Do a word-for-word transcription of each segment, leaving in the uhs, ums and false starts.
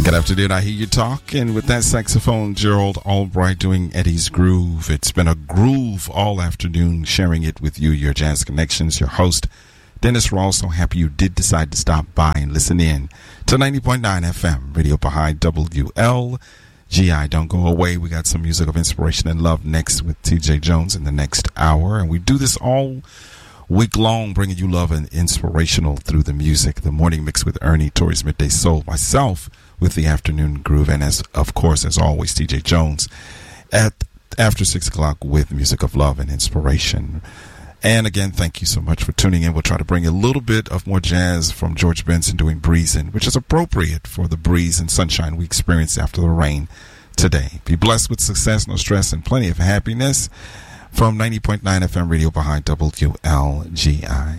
Good afternoon. I hear you talk, and with that saxophone, Gerald Albright doing Eddie's Groove. It's been a groove all afternoon, sharing it with you, your Jazz Connections, your host, Dennis Ross. So happy you did decide to stop by and listen in to ninety point nine F M, Radio Baha'i W L G I. Don't go away. We got some music of inspiration and love next with T J Jones in the next hour, and we do this all week long, bringing you love and inspirational through the music. The morning mix with Ernie, Tori's Midday Soul, myself with the afternoon groove, and as of course, as always, T J Jones at after six o'clock with music of love and inspiration. And again, thank you so much for tuning in. We'll try to bring a little bit of more jazz from George Benson doing Breezin', which is appropriate for the breeze and sunshine we experienced after the rain today. Be blessed with success, no stress, and plenty of happiness. From ninety point nine F M Radio Baha'i W L G I.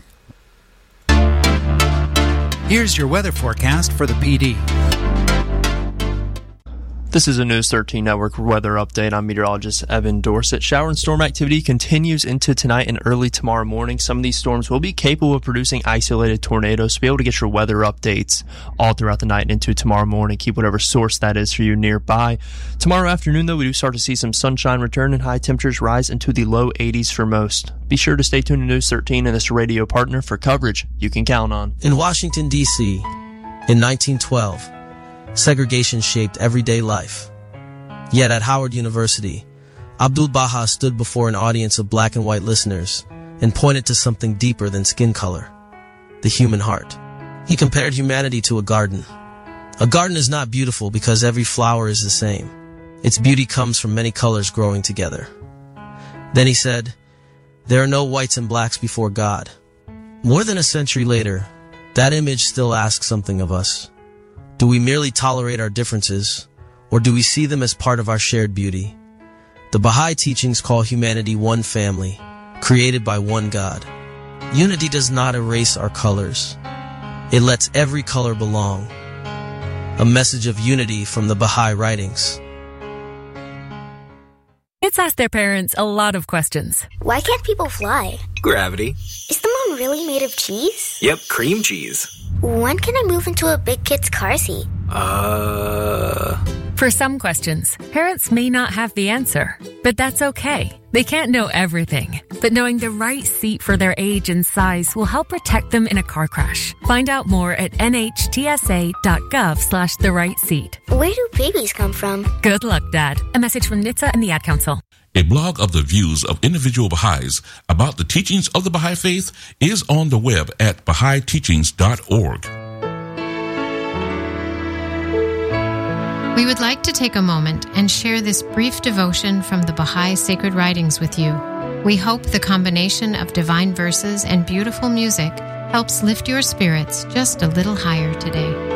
Here's your weather forecast for the P D. This is a News thirteen Network weather update. I'm meteorologist Evan Dorsett. Shower and storm activity continues into tonight and early tomorrow morning. Some of these storms will be capable of producing isolated tornadoes. So be able to get your weather updates all throughout the night and into tomorrow morning. Keep whatever source that is for you nearby. Tomorrow afternoon, though, we do start to see some sunshine return and high temperatures rise into the low eighties for most. Be sure to stay tuned to News thirteen and this radio partner for coverage you can count on. In Washington, D C, in nineteen twelve, segregation shaped everyday life. Yet at Howard University, Abdul Baha stood before an audience of black and white listeners and pointed to something deeper than skin color, the human heart. He compared humanity to a garden. A garden is not beautiful because every flower is the same. Its beauty comes from many colors growing together. Then he said, "There are no whites and blacks before God." More than a century later, that image still asks something of us. Do we merely tolerate our differences, or do we see them as part of our shared beauty? The Baha'i teachings call humanity one family, created by one God. Unity does not erase our colors. It lets every color belong. A message of unity from the Baha'i writings. Kids ask their parents a lot of questions. Why can't people fly? Gravity. Is the moon really made of cheese? Yep, cream cheese. When can I move into a big kid's car seat? Uh... For some questions, parents may not have the answer, but that's okay. They can't know everything, but knowing the right seat for their age and size will help protect them in a car crash. Find out more at nhtsa.gov slash the right seat. Where do babies come from? Good luck, Dad. A message from N H T S A and the Ad Council. A blog of the views of individual Baha'is about the teachings of the Baha'i Faith is on the web at baha'i teachings dot org. We would like to take a moment and share this brief devotion from the Baha'i Sacred Writings with you. We hope the combination of divine verses and beautiful music helps lift your spirits just a little higher today.